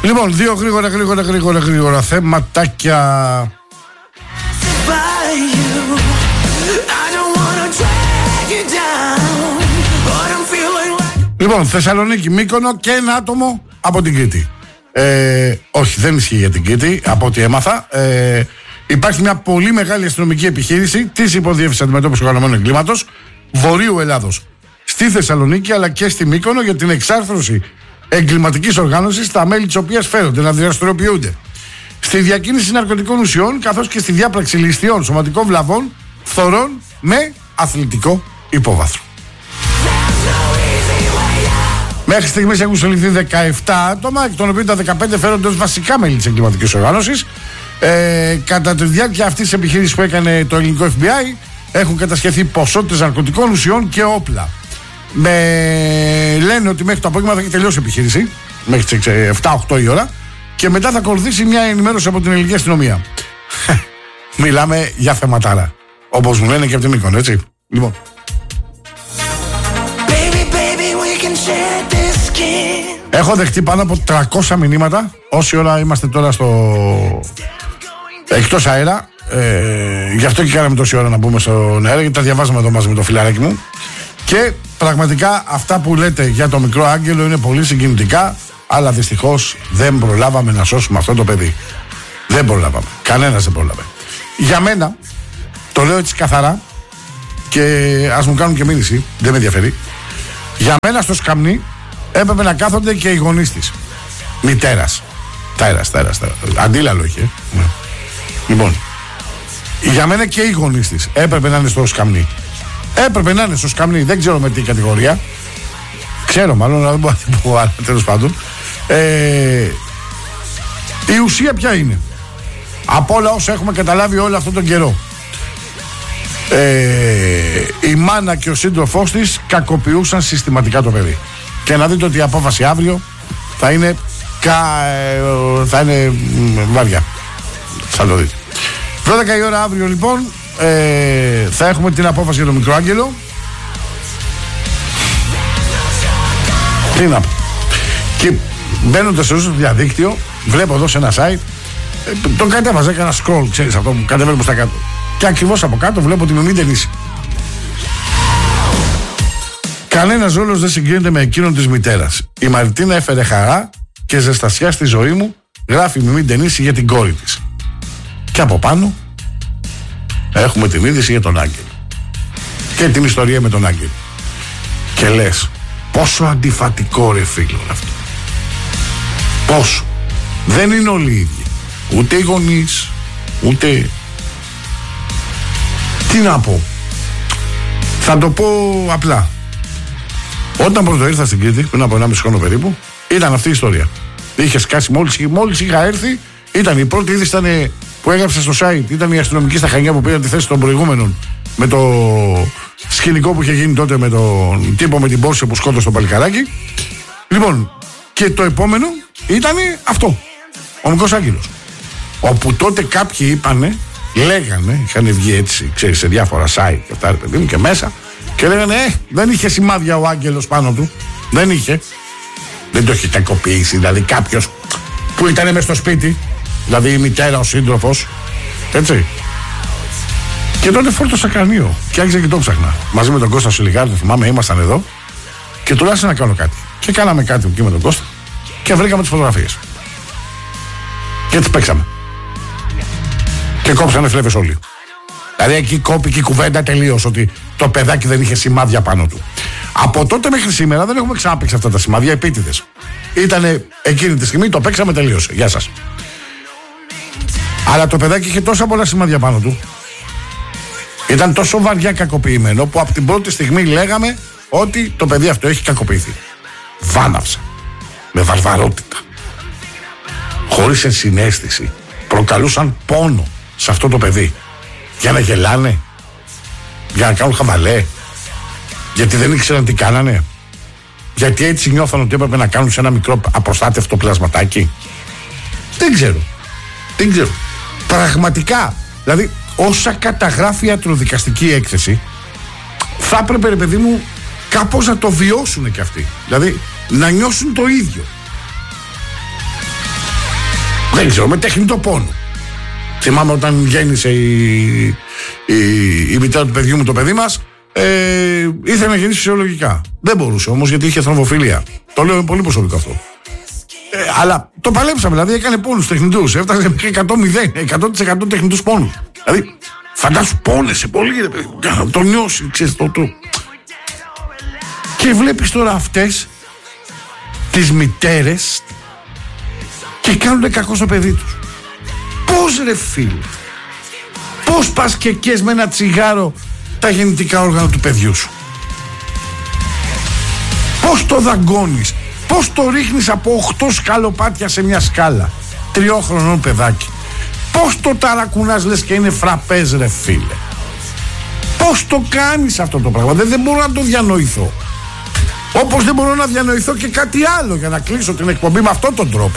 Λοιπόν, δύο γρήγορα θέματάκια. Λοιπόν, Θεσσαλονίκη, Μύκονο και ένα άτομο από την Κρήτη. Όχι, δεν ισχύει για την Κρήτη, από ό,τι έμαθα. Υπάρχει μια πολύ μεγάλη αστυνομική επιχείρηση της Υποδιεύθυνσης Αντιμετώπισης Οργανωμένου Εγκλήματος Βορείου Ελλάδος στη Θεσσαλονίκη αλλά και στη Μύκονο για την εξάρθρωση εγκληματικής οργάνωσης, τα μέλη της οποίας φέρονται να δραστηριοποιούνται στη διακίνηση ναρκωτικών ουσιών καθώς και στη διάπραξη ληστείων σωματικών βλαβών, φθορών με αθλητικό υπόβαθρο. Μέχρι στιγμής έχουν συλληφθεί 17 άτομα, εκ των οποίων τα 15 φέρονται ως βασικά μέλη της εγκληματικής οργάνωσης. Κατά τη διάρκεια αυτής της επιχείρησης που έκανε το ελληνικό FBI, έχουν κατασχεθεί ποσότητες ναρκωτικών ουσιών και όπλα. Λένε ότι μέχρι το απόγευμα θα έχει τελειώσει η επιχείρηση, μέχρι τις 7-8 η ώρα, και μετά θα ακολουθήσει μια ενημέρωση από την ελληνική αστυνομία. Μιλάμε για θεματάρα, όπως μου λένε και από την Μύκονο, έτσι. Λοιπόν. Έχω δεχτεί πάνω από 300 μηνύματα όση ώρα είμαστε τώρα εκτός αέρα. Γι' αυτό και κάναμε τόση ώρα να μπούμε στον αέρα, γιατί τα διαβάζαμε εδώ μαζί με το φιλαράκι μου. Και πραγματικά αυτά που λέτε για το μικρό Άγγελο είναι πολύ συγκινητικά, αλλά δυστυχώς δεν προλάβαμε να σώσουμε αυτό το παιδί. Δεν προλάβαμε. Κανένας δεν πρόλαβε. Για μένα, το λέω έτσι καθαρά και ας μου κάνουν και μήνυση, δεν με ενδιαφέρει. Για μένα στο σκαμνί έπρεπε να κάθονται και οι γονείς της. Μητέρας. Τέρας. Αντίλαλο είχε. Ναι. Λοιπόν, για μένα και οι γονείς της έπρεπε να είναι στο σκαμνί. Έπρεπε να είναι στο σκαμνί, δεν ξέρω με τι κατηγορία. Ξέρω μάλλον, αλλά δεν μπορώ να την πω άλλα, τέλος πάντων. Η ουσία ποια είναι? Από όλα όσα έχουμε καταλάβει όλο αυτόν τον καιρό. Η μάνα και ο σύντροφός της κακοποιούσαν συστηματικά το παιδί. Και να δείτε ότι η απόφαση αύριο θα είναι βαριά. Θα το δείτε. 12 η ώρα αύριο λοιπόν θα έχουμε την απόφαση για τον μικρό Άγγελο. Τι να πω. Και μπαίνοντας στο διαδίκτυο, βλέπω εδώ σε ένα site, τον κατέβαζα, έκανα scroll, ξέρεις αυτό που κατεβαίνει προς τα κάτω. Και ακριβώς από κάτω βλέπω τη Μιμή Ντενίση. Κανένας ρόλος δεν συγκρίνεται με εκείνον της μητέρας. Η Μαριτίνα έφερε χαρά και ζεστασιά στη ζωή μου, γράφει η Μιμή Ντενίση για την κόρη της. Και από πάνω έχουμε την είδηση για τον Άγγελο. Και την ιστορία με τον Άγγελο. Και λες, πόσο αντιφατικό ρε φίλο αυτό. Πόσο. Δεν είναι όλοι οι ίδιοι. Ούτε οι γονείς, ούτε... Τι να πω. Θα το πω απλά. Όταν πρώτο ήρθα στην Κρήτη, πριν από 1,5 χρόνο περίπου, ήταν αυτή η ιστορία. Είχε σκάσει μόλις είχα έρθει, ήταν η πρώτη είδηση που έγραψε στο site. Ήταν η αστυνομική στα Χανιά που πήραν τη θέση των προηγούμενων με το σκηνικό που είχε γίνει τότε με τον τύπο με την Πόρσε που σκότωσε το παλικαράκι. Λοιπόν, και το επόμενο ήταν αυτό. Ο μικρός Άγγελος. Όπου τότε κάποιοι είπανε, λέγανε, είχαν βγει έτσι, ξέρεις, σε διάφορα site και αυτά, παιδί μου, και μέσα, και λέγανε, δεν είχε σημάδια ο Άγγελος πάνω του. Δεν είχε. Δεν το είχε κακοποιήσει, δηλαδή κάποιος που ήταν μες στο σπίτι, δηλαδή η μητέρα, ο σύντροφος, έτσι. Και τότε φόρτωσα κρανίο και άρχισα και το ψάχνα. Μαζί με τον Κώστα Σουλιγάρη, το θυμάμαι, ήμασταν εδώ και τουλάχιστον να κάνω κάτι. Και κάναμε κάτι εκεί με τον Κώστα και βρήκαμε τις φωτογραφίες. Και τις παίξαμε. Και κόψανε φλέβες όλοι. Δηλαδή εκεί κόπηκε η κουβέντα τελείως, ότι το παιδάκι δεν είχε σημάδια πάνω του. Από τότε μέχρι σήμερα δεν έχουμε ξαναπαίξει αυτά τα σημάδια επίτηδες. Ήτανε εκείνη τη στιγμή, το παίξαμε, τελείωσε. Γεια σας. Αλλά το παιδάκι είχε τόσα πολλά σημάδια πάνω του. Ήταν τόσο βαριά κακοποιημένο που από την πρώτη στιγμή λέγαμε ότι το παιδί αυτό έχει κακοποιηθεί. Βάναυσα. Με βαρβαρότητα. Χωρίς ενσυναίσθηση. Προκαλούσαν πόνο σε αυτό το παιδί. Για να γελάνε. Για να κάνουν χαβαλέ. Γιατί δεν ήξεραν τι κάνανε. Γιατί έτσι νιώθαν ότι έπρεπε να κάνουν σε ένα μικρό απροστάτευτο πλασματάκι. Δεν ξέρω. Πραγματικά. Δηλαδή όσα καταγράφει η ιατροδικαστική έκθεση, θα έπρεπε, ρε παιδί μου, κάπως να το βιώσουν κι αυτοί. Δηλαδή να νιώσουν το ίδιο. Δεν ξέρω, με τεχνητό πόνο. Θυμάμαι όταν γέννησε η μητέρα του παιδιού μου, το παιδί μας, ήθελε να γεννήσει φυσιολογικά. Δεν μπορούσε όμως γιατί είχε θρομβοφιλία. Το λέω πολύ προσωπικό αυτό. Αλλά το παλέψαμε, δηλαδή έκανε πόνους τεχνητούς. Έφτασε μέχρι 100% τεχνητούς πόνους. Δηλαδή, φαντάσου πόνεσαι πολύ, να το νιώσει, ξέρεις το. Και βλέπεις τώρα αυτές τις μητέρες και κάνουν κακό στο παιδί τους. Πώς ρε φίλε, πώς πας και κες με ένα τσιγάρο τα γεννητικά όργανα του παιδιού σου? Πώς το δαγκώνεις? Πώς το ρίχνεις από 8 σκαλοπάτια σε μια σκάλα? 3 χρονών παιδάκι. Πώς το ταρακουνάς λες και είναι φραπέζ ρε φίλε? Πώς το κάνεις αυτό το πράγμα? Δεν μπορώ να το διανοηθώ. Όπως δεν μπορώ να διανοηθώ και κάτι άλλο για να κλείσω την εκπομπή με αυτόν τον τρόπο.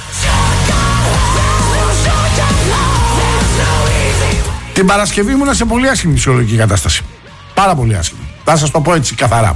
Την Παρασκευή ήμουνα σε πολύ άσχημη φυσιολογική κατάσταση. Πάρα πολύ άσχημη. Θα σας το πω έτσι καθαρά.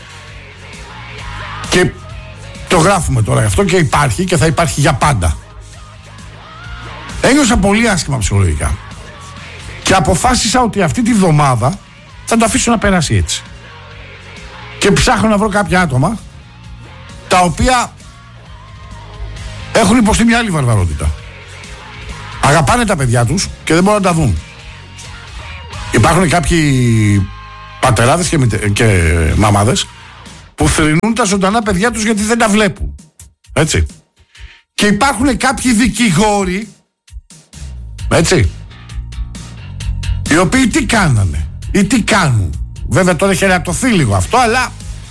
Και το γράφουμε τώρα αυτό και υπάρχει και θα υπάρχει για πάντα. Ένιωσα πολύ άσχημα ψυχολογικά. Και αποφάσισα ότι αυτή τη βδομάδα θα το αφήσω να περάσει έτσι. Και ψάχνω να βρω κάποια άτομα τα οποία έχουν υποστεί μια άλλη βαρβαρότητα. Αγαπάνε τα παιδιά τους και δεν μπορούν να τα δουν. Υπάρχουν κάποιοι πατεράδες και μαμάδες που θρηνούν τα ζωντανά παιδιά τους γιατί δεν τα βλέπουν. Έτσι. Και υπάρχουν κάποιοι δικηγόροι, έτσι, οι οποίοι τι κάνανε ή τι κάνουν. Βέβαια τώρα έχει ελαττωθεί λίγο αυτό, αλλά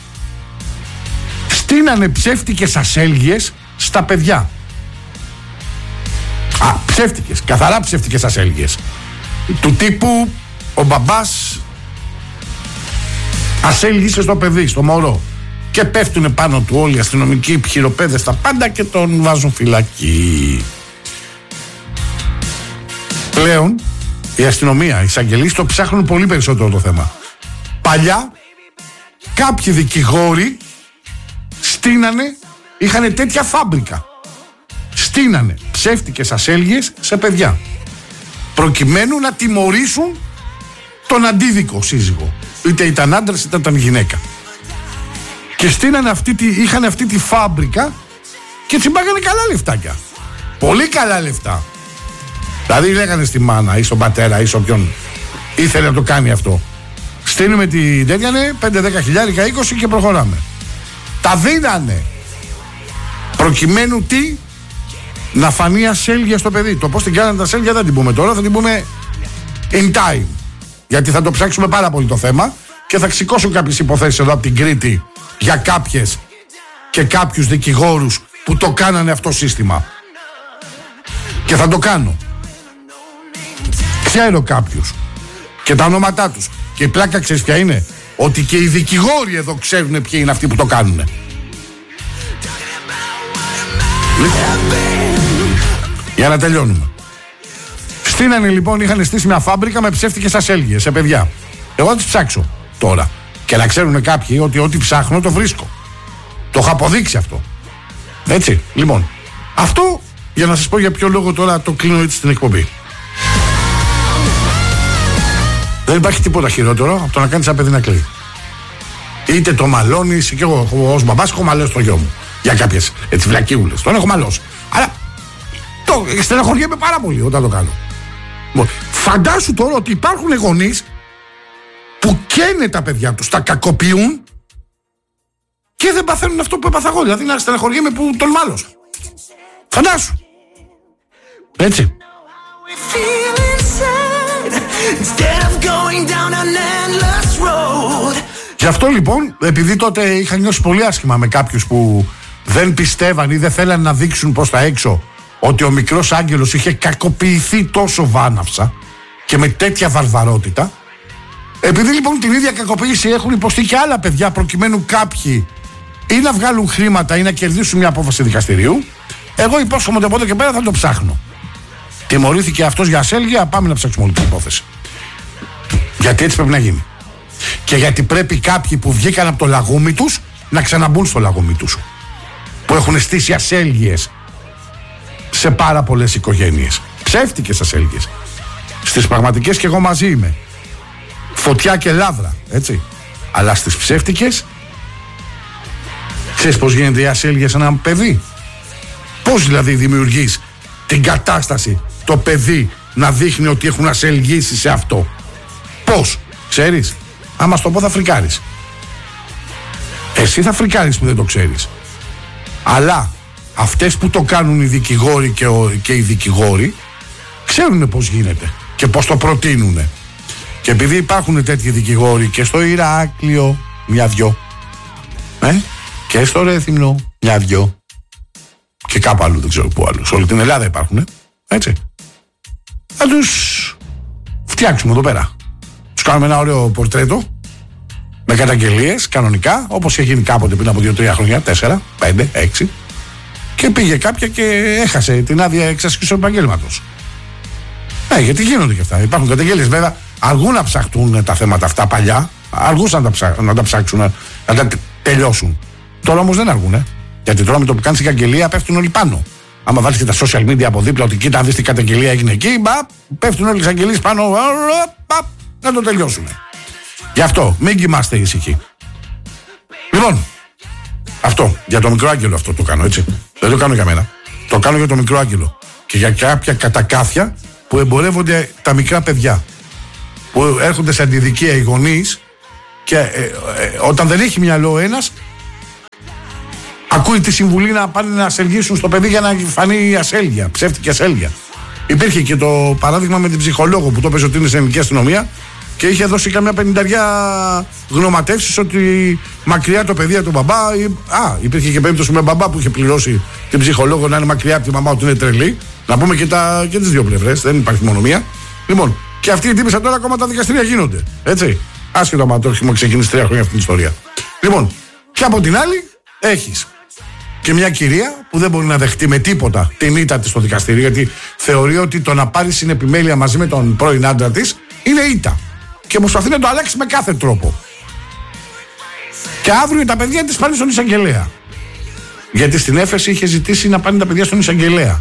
στείνανε ψεύτικες ασέλγειες στα παιδιά. Ψεύτικες, καθαρά ψεύτικες ασέλγειες. Του τύπου ο μπαμπάς ασέλγησε στο παιδί, στο μωρό. Και πέφτουνε πάνω του όλοι οι αστυνομικοί, οι χειροπέδες, τα πάντα και τον βάζουν φυλακή. Πλέον η αστυνομία, οι εισαγγελείς το ψάχνουν πολύ περισσότερο το θέμα. Παλιά κάποιοι δικηγόροι στείνανε, είχανε τέτοια φάμπρικα. Στείνανε ψεύτικες ασέλγειες σε παιδιά, προκειμένου να τιμωρήσουν τον αντίδικο σύζυγο. Είτε ήταν άντρας είτε ήταν γυναίκα. Και στείνανε είχαν αυτή τη φάμπρικα και τσιμπάγανε καλά λεφτάκια. Πολύ καλά λεφτά. Δηλαδή λέγανε στη μάνα ή στον πατέρα ή σε όποιον ήθελε να το κάνει αυτό. Στείνουμε την τέτοια, 5-10 χιλιάρικα, 20 και προχωράμε. Τα δίνανε. Προκειμένου τι? Να φανεί ασέλγεια στο παιδί. Το πώς την κάνανε τα ασέλγεια δεν την πούμε τώρα, θα την πούμε in time. Γιατί θα το ψάξουμε πάρα πολύ το θέμα και θα σηκώσω κάποιες υποθέσεις εδώ από την Κρήτη για κάποιες και κάποιους δικηγόρους που το κάνανε αυτό σύστημα. Και θα το κάνω. Ξέρω κάποιους και τα ονόματά τους. Και η πλάκα ξέρεις ποια είναι? Ότι και οι δικηγόροι εδώ ξέρουν ποιοι είναι αυτοί που το κάνουν. Για να τελειώνουμε. Στείνανε λοιπόν, είχαν στήσει μια φάμπρικα με ψεύτικες ασέλγειες σε παιδιά. Εγώ θα τις ψάξω τώρα. Και να ξέρουν κάποιοι ότι ό,τι ψάχνω το βρίσκω. Το έχω αποδείξει αυτό. Έτσι, λοιπόν. Αυτό για να σας πω για ποιο λόγο τώρα το κλείνω έτσι στην εκπομπή. Δεν υπάρχει τίποτα χειρότερο από το να κάνεις ένα παιδί να κλαίει. Είτε το μαλώνεις, και εγώ ως μπαμπάς έχω μαλώσει το γιο μου. Για κάποιες έτσι βλακίουλες. Τον έχω μαλώσει. Αλλά το στεναχωριέμαι πάρα πολύ όταν το κάνω. Φαντάσου τώρα ότι υπάρχουν γονείς που καίνε τα παιδιά τους, τα κακοποιούν και δεν παθαίνουν αυτό που έπαθα εγώ. Δηλαδή να στεναχωριέμαι που τον μάλωσα. Φαντάσου. Έτσι. Γι' αυτό λοιπόν, επειδή τότε είχα νιώσει πολύ άσχημα με κάποιους που δεν πιστεύαν ή δεν θέλαν να δείξουν προς τα έξω ότι ο μικρός άγγελος είχε κακοποιηθεί τόσο βάναυσα και με τέτοια βαρβαρότητα, επειδή λοιπόν την ίδια κακοποίηση έχουν υποστεί και άλλα παιδιά προκειμένου κάποιοι ή να βγάλουν χρήματα ή να κερδίσουν μια απόφαση δικαστηρίου, εγώ υπόσχομαι ότι από εδώ και πέρα θα το ψάχνω. Τιμωρήθηκε αυτός για ασέλγεια, πάμε να ψάξουμε όλη την υπόθεση. Γιατί έτσι πρέπει να γίνει. Και γιατί πρέπει κάποιοι που βγήκαν από το λαγούμι τους να ξαναμπούν στο λαγούμι τους. Που έχουν στήσει ασέλγειες σε πάρα πολλές οικογένειες. Ψεύτικες ασέλγειες. Στις πραγματικές και εγώ μαζί είμαι. Φωτιά και λάβρα, έτσι. Αλλά στις ψεύτικες, ξέρεις πώς γίνεται η ασέλγεια σε ένα παιδί? Πώς δηλαδή δημιουργείς την κατάσταση το παιδί να δείχνει ότι έχουν ασελγήσει σε αυτό? Πώς? Ξέρεις? Άμα στο πω θα φρικάρεις. Εσύ θα φρικάρεις που δεν το ξέρεις. Αλλά αυτές που το κάνουν οι δικηγόροι και οι δικηγόροι ξέρουν πώς γίνεται και πώς το προτείνουν. Και επειδή υπάρχουν τέτοιοι δικηγόροι και στο Ηράκλειο μια-δυο, και στο Ρέθυμνο μια-δυο, και κάπου αλλού δεν ξέρω πού αλλού, σε όλη την Ελλάδα υπάρχουν, έτσι, θα τους φτιάξουμε εδώ πέρα. Τους κάνουμε ένα ωραίο πορτρέτο με καταγγελίες κανονικά, όπως είχε γίνει κάποτε πριν από 2-3 χρόνια, 4, 5, 6, και πήγε κάποια και έχασε την άδεια εξασκήσεως επαγγέλματος. Γιατί γίνονται και αυτά. Υπάρχουν καταγγελίες. Βέβαια, αργούν να ψαχτούν τα θέματα αυτά παλιά. Αργούσαν να τα ψάξουν, να τα τελειώσουν. Τώρα όμως δεν αργούν. Γιατί τώρα με το που κάνεις την καταγγελία πέφτουν όλοι πάνω. Άμα βάλεις και τα social media από δίπλα, ότι κοίτα, δεις τι καταγγελία έγινε εκεί, πέφτουν όλοι οι εξαγγελίες πάνω, να το τελειώσουν. Γι' αυτό μην κοιμάστε ήσυχοι. Λοιπόν, αυτό για το μικρό άγγελο αυτό το κάνω, έτσι. Δεν το κάνω για μένα. Το κάνω για το μικρό άγγελο. Και για κάποια κατακάθια που εμπορεύονται τα μικρά παιδιά. Που έρχονται σε αντιδικία οι γονείς και όταν δεν έχει μυαλό ένας, ακούει τη συμβουλή να πάνε να ασελγήσουν στο παιδί για να φανεί η ασέλγεια, ψεύτικη ασέλγεια. Υπήρχε και το παράδειγμα με την ψυχολόγο που το έπαιζε ότι είναι στην ελληνική αστυνομία και είχε δώσει καμιά 50 γνωματεύσεις ότι μακριά το παιδί από τον μπαμπά. Υπήρχε και περίπτωση με μπαμπά που είχε πληρώσει την ψυχολόγο να είναι μακριά από τη μαμά, ότι είναι τρελή. Να πούμε και τις δύο πλευρές, δεν υπάρχει μόνο μία. Λοιπόν, και αυτοί οι τύποι τώρα ακόμα τα δικαστήρια γίνονται. Έτσι. Άσχετο με το έχουμε ξεκινήσει 3 χρόνια αυτή την ιστορία. Λοιπόν, και από την άλλη έχεις και μια κυρία που δεν μπορεί να δεχτεί με τίποτα την ήττα της στο δικαστήριο, γιατί θεωρεί ότι το να πάρει συνεπιμέλεια μαζί με τον πρώην άντρα της είναι ήττα. Και προσπαθεί να το αλλάξει με κάθε τρόπο. Και αύριο τα παιδιά της πάνε στον εισαγγελέα. Γιατί στην έφεση είχε ζητήσει να πάνε τα παιδιά στον εισαγγελέα.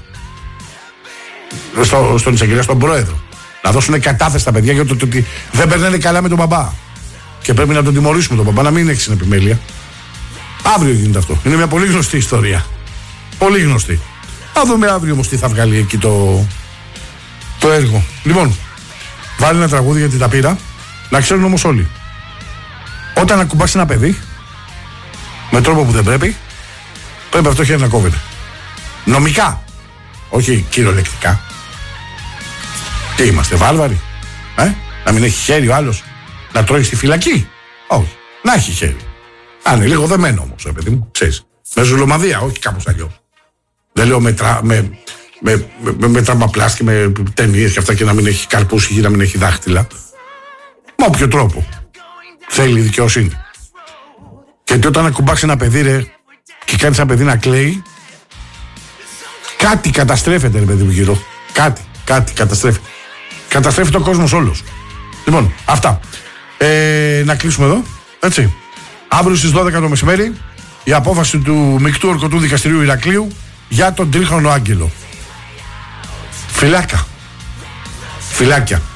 Στον εισαγγελέα, στον πρόεδρο. Να δώσουν κατάθεση τα παιδιά για το ότι δεν περνάνε καλά με τον μπαμπά. Και πρέπει να τον τιμωρήσουμε τον μπαμπά, να μην έχει συνεπιμέλεια. Αύριο γίνεται αυτό. Είναι μια πολύ γνωστή ιστορία. Πολύ γνωστή. Θα δούμε αύριο όμως τι θα βγάλει εκεί το έργο. Λοιπόν, βάλει ένα τραγούδι γιατί τα πήρα. Να ξέρουν όμως όλοι. Όταν ακουμπάς ένα παιδί με τρόπο που δεν πρέπει αυτό χέρι να κόβεται. Νομικά. Όχι κυριολεκτικά. Τι είμαστε, βάρβαροι? Να μην έχει χέρι ο άλλος να τρώει στη φυλακή? Όχι. Να έχει χέρι. Αν είναι λίγο δεμένο όμως, παιδί μου, ξέρεις. Με ζουλομαδία, όχι κάπως αλλιώς. Δεν λέω με τραμπαπλάστη, με ταινίες και αυτά και να μην έχει καρπούς ή να μην έχει δάχτυλα. Με όποιο τρόπο θέλει δικαιοσύνη. Γιατί όταν ακουμπάς ένα παιδί, ρε, και κάνεις ένα παιδί να κλαίει, κάτι καταστρέφεται, ρε παιδί μου, γύρω. Κάτι καταστρέφεται. Καταστρέφεται ο κόσμος όλος. Λοιπόν, αυτά. Να κλείσουμε εδώ, έτσι. Αύριο στις 12 το μεσημέρι η απόφαση του Μεικτού Ορκωτού Δικαστηρίου Ηρακλείου για τον τρίχρονο άγγελο. Φυλάκια.